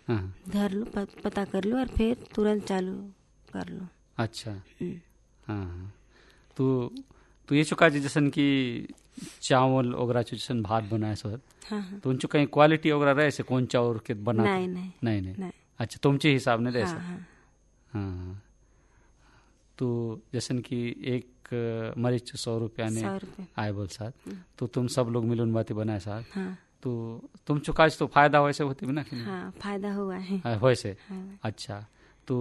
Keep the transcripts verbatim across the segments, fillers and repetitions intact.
हाँ धर लो, प, पता कर लो और फिर तुरंत चालू कर लो। अच्छा हाँ हाँ तो तो ये चुका जी जैसन कि चावल वगैरह जैसन भात बनाए सो हाँ हाँ तो उनचो कहीं क्वालिटी वगैरह रहे से कौन चाउर के बना नहीं नहीं नहीं नहीं नहीं अच्छा तुमचे हिसाब ने हाँ रहे से हाँ हाँ तो जैसन कि एक अ, मरीच सौ रुपया ने सौ रुपये आए बोल साथ तो तुम सब लोग मिलून बातें बनाए साथ हाँ तो तुम चुका तो फायदा वैसे होती भी ना कि नहीं? हाँ फायदा हुआ है। हाँ, वैसे हाँ अच्छा तो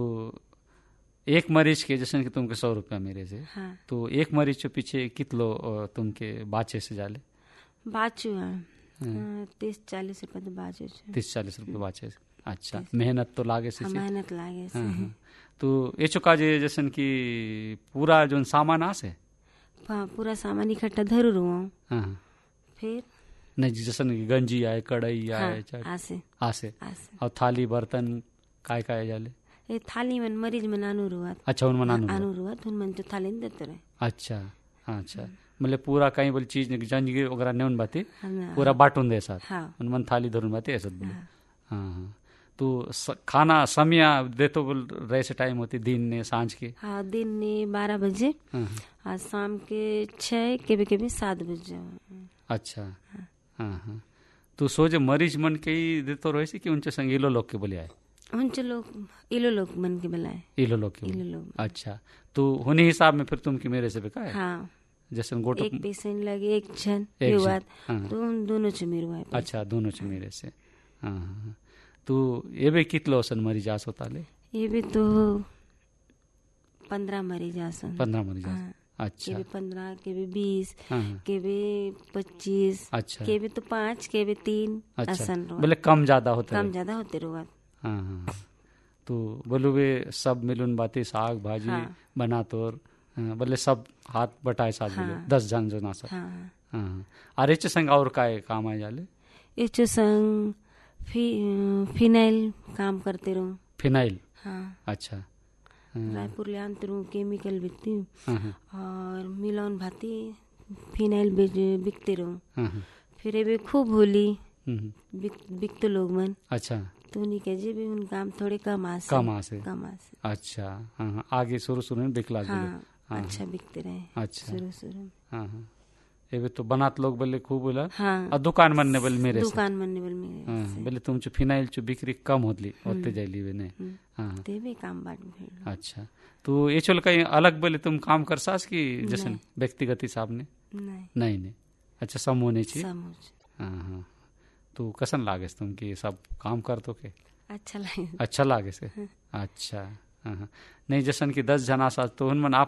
एक मरीज के जैसे कि तुमके सौ रुपया मेरे से हाँ तो एक मरीज के पीछे कितलो अ, तुमके बाचे से जाले बाचू है तीस चालीस रुपये तो बाचू है। तीस चालीस रुपये बाचे से अच्छा मेहनत तो लागे से हाँ, चीज। मेहनत लागे से हाँ, हाँ। तो ये चुका जे जैसन कि पूरा जो सामान आसे हाँ, पूरा सामान इकट्ठा धरू रुआ हाँ हाँ। फिर नहीं जी, जैसन कि गंजी आए कढ़ाई आए हाँ, चाहे आसे आसे आसे और थाली बर्तन काय काय जाले ये थाली मन मरीज मन आनू रुआ अच्छा उन मनानु आनू रुआ तो मन तो थाली नहीं देते रहे। अच्छा हाँ अच्छा मतलब पूरा कहीं बोले चीज नहीं जंजगी वगैरह नहीं उन बाती हाँ पूरा बाटून दे साथ हाँ उन मन थाली धरून बाती ऐसा बोले हाँ। हाँ हाँ तो स, खाना समय दे तो बोल रहे से टाइम होती दिन ने सांझ के हाँ दिन ने बारह बजे हाँ हाँ। और शाम के छः केबे केबे सात बजे। अच्छा हाँ हाँ तो सोचे मरीज मन के ही दे तो रहे से कि उनसे संग इलो लोग के बोले आए उनसे लोग इलो लोग मन के बुलाए इलो लोग के इलो बोले। लोग अच्छा तो होने हिसाब में फिर तुम की मेरे से बेका है हाँ जैसे गोटो एक पेशेंट लगे एक जन एक ये जन, बात हाँ। तो उन दोनों से मेरे हुआ है। अच्छा दोनों च मेरे से हाँ हाँ हाँ। तो ये भी कितलो सन मरीज आस होता ले ये भी तो पंद्रह मरीज आसन पंद्रह मरीज आस हाँ, अच्छा के भी पंद्रह के भी बीस हाँ हाँ। के भी पच्चीस अच्छा के भी तो पाँच के भी तीन अच्छा आसन बोले कम ज्यादा होते कम रहे। ज्यादा होते रुआ। हाँ हाँ हाँ। तो बोलो वे सब मिलुन बातें साग भाजी हाँ। बना तोर हाँ, बोले सब हाथ बटाए साथ बोले हाँ। दस जन जो ना सब हाँ हाँ हाँ। अरे चे संग और काय काम आए जाले इस संग फि, फिनाइल काम करते रहूँ। फिनाइल हाँ अच्छा हाँ रायपुर ले आनते रहूँ केमिकल बिकती हूँ हाँ हाँ और मिलान भाती फिनाइल बेच- बिकते रहूँ। हाँ हाँ। फिर ये भी खूब होली हम्म, हम्म। बिक बिकते लोग मन अच्छा तो उन्हीं के जे भी उन काम थोड़े कम आसे कम आसे कम आसे अच्छा हाँ हाँ आगे शुरू शुरू में बिकला बोले हाँ हाँ अच्छा बिकते रहे अच्छा शुरू शुरू में। हाँ हाँ ये भी तो बनात लोग बोले खूब बोला हाँ और दुकान बनने बोले मेरे से दुकान बनने वाले मेरे हाँ से बोले तुम चो फिनाइल चो बिक्री कम होतली होते जाइली वे ने हम्म, हाँ हाँ। ते भी काम बाट भेड़ अच्छा तो ये चल कहीं अलग बोले तुम काम कर सास की जैसे नहीं। व्यक्तिगत हिसाब ने नहीं नहीं नहीं अच्छा समूह नहीं चाहिए समझ हाँ हाँ तो कसन लागे से तुम कि सब काम कर तो के अच्छा लगे। अच्छा लागे से अच्छा हाँ हाँ नहीं जैसन कि दस जना साथ तो उन मन आप